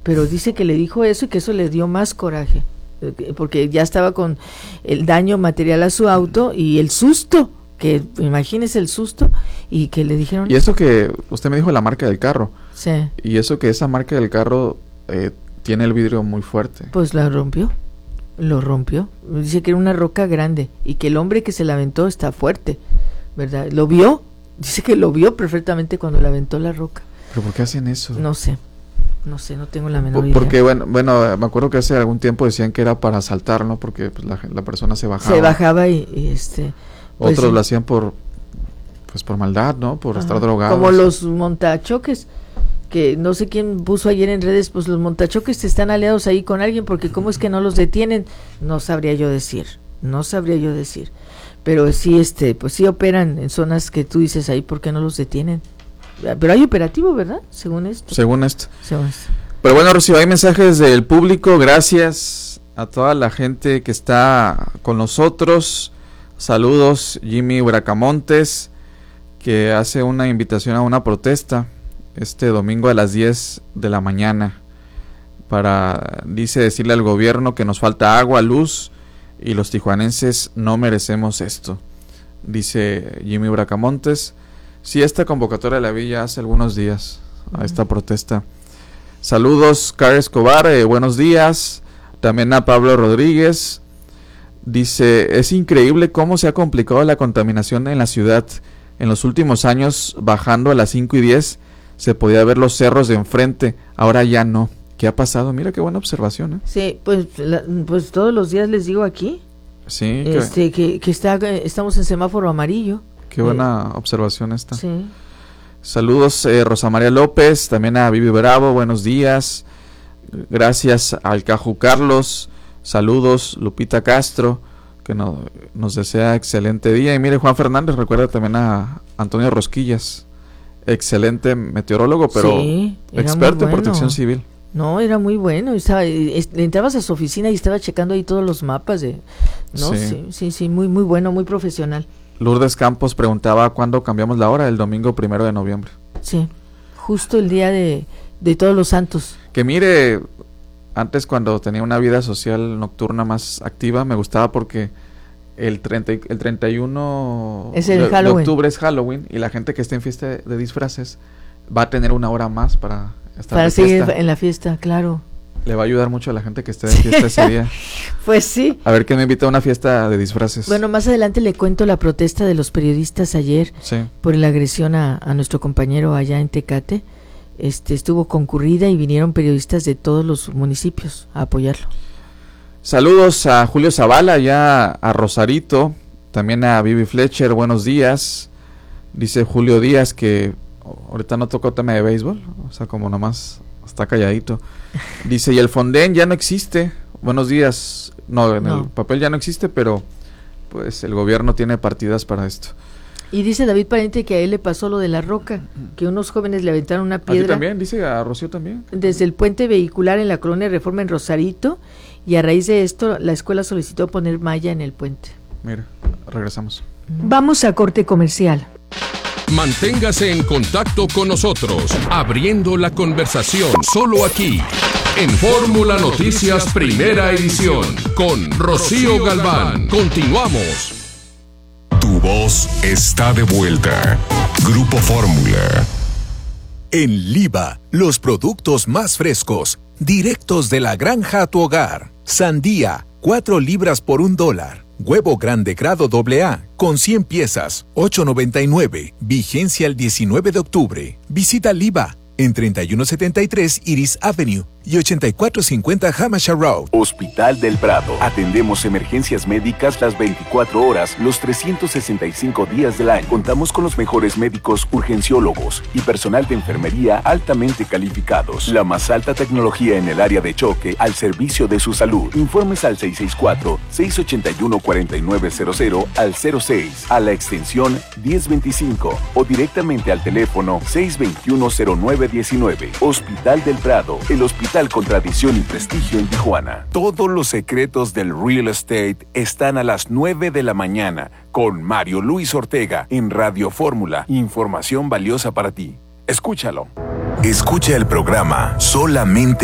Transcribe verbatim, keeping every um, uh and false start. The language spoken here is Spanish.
pero dice que le dijo eso y que eso le dio más coraje, porque ya estaba con el daño material a su auto y el susto, que imagínese el susto, y que le dijeron... Y eso que usted me dijo la marca del carro. Sí. Y eso que esa marca del carro eh, tiene el vidrio muy fuerte. Pues la rompió, lo rompió. Dice que era una roca grande y que el hombre que se la aventó está fuerte, ¿verdad? ¿Lo vio? Dice que lo vio perfectamente cuando le aventó la roca. ¿Pero por qué hacen eso? No sé, no sé, no tengo la menor Por, idea. porque, bueno, bueno, me acuerdo que hace algún tiempo decían que era para asaltar, ¿no? Porque pues, la, la persona se bajaba. Se bajaba y, y este... Otros pues, lo hacían por, pues por maldad, ¿no? Por ajá, estar drogados. Como los montachoques, que no sé quién puso ayer en redes, pues los montachoques están aliados ahí con alguien, porque cómo es que no los detienen, no sabría yo decir, no sabría yo decir. Pero sí, este, pues sí operan en zonas que tú dices ahí, ¿por qué no los detienen? Pero hay operativo, ¿verdad? Según esto. Según esto. Según esto. Pero bueno, Rocío, hay mensajes del público. Gracias a toda la gente que está con nosotros. Saludos, Jimmy Bracamontes, que hace una invitación a una protesta este domingo a las diez de la mañana para, dice, decirle al gobierno que nos falta agua, luz, y los tijuanenses no merecemos esto, dice Jimmy Bracamontes. Sí, esta convocatoria la vi ya hace algunos días a esta protesta. Saludos, Car Escobar, eh, buenos días. También a Pablo Rodríguez. Dice, es increíble cómo se ha complicado la contaminación en la ciudad. En los últimos años, bajando a las cinco y diez, se podía ver los cerros de enfrente, ahora ya no. ¿Qué ha pasado? Mira qué buena observación, ¿eh? Sí, pues, la, pues todos los días les digo aquí, sí, este, que, que está, estamos en semáforo amarillo. Qué buena eh, observación esta. Sí. Saludos, eh, Rosa María López, también a Vivi Bravo, buenos días. Gracias al Caju Carlos, saludos, Lupita Castro, que no, nos desea excelente día. Y mire, Juan Fernández recuerda también a Antonio Rosquillas, excelente meteorólogo, pero sí, experto en bueno. protección civil. No, era muy bueno, estaba, es, entrabas a su oficina y estaba checando ahí todos los mapas de, no, sí, sí, sí, sí muy, muy bueno, muy profesional. Lourdes Campos preguntaba cuándo cambiamos la hora, el domingo primero de noviembre. Sí, justo el día de, de Todos los Santos. Que mire, antes cuando tenía una vida social nocturna más activa, me gustaba porque el treinta, el treinta y uno es el de, de octubre es Halloween, y la gente que esté en fiesta de, de disfraces va a tener una hora más para estar para de seguir fiesta. En la fiesta, claro. Le va a ayudar mucho a la gente que esté de fiesta ese día. Pues sí. A ver quién me invita a una fiesta de disfraces. Bueno, más adelante le cuento la protesta de los periodistas ayer, sí, por la agresión a, a nuestro compañero allá en Tecate. Este, estuvo concurrida y vinieron periodistas de todos los municipios a apoyarlo. Saludos a Julio Zavala, ya a Rosarito, también a Vivi Fletcher, buenos días. Dice Julio Díaz que ahorita no tocó tema de béisbol, o sea, como nomás está calladito. Dice, y el Fonden ya no existe. Buenos días. No, en no. el papel ya no existe, pero pues el gobierno tiene partidas para esto. Y dice David Parente que a él le pasó lo de la roca, que unos jóvenes le aventaron una piedra. ¿A ti también? Dice a Rocío también. Desde el puente vehicular en la colonia Reforma en Rosarito, y a raíz de esto la escuela solicitó poner malla en el puente. Mira, regresamos. Vamos a corte comercial. Manténgase en contacto con nosotros, abriendo la conversación solo aquí, en Fórmula Noticias Primera Edición, con Rocío Galván. Continuamos. Tu voz está de vuelta. Grupo Fórmula. En Liva, los productos más frescos, directos de la granja a tu hogar. Sandía, cuatro libras por un dólar. Huevo grande grado doble A, con cien piezas, ocho noventa y nueve. Vigencia el diecinueve de octubre. Visita Liva en treinta y uno setenta y tres Iris Avenue y ochenta y cuatro cincuenta Hamasha Road. Hospital del Prado. Atendemos emergencias médicas las veinticuatro horas, los trescientos sesenta y cinco días del año. Contamos con los mejores médicos urgenciólogos y personal de enfermería altamente calificados. La más alta tecnología en el área de choque al servicio de su salud. Informes al seis seis cuatro, seis ocho uno, cuatro nueve cero cero al cero seis, a la extensión diez veinticinco o directamente al teléfono seis dos uno, cero nueve uno nueve. Hospital del Prado, el hospital con tradición y prestigio en Tijuana. Todos los secretos del real estate están a las nueve de la mañana con Mario Luis Ortega en Radio Fórmula. Información valiosa para ti. Escúchalo. Escucha el programa Solamente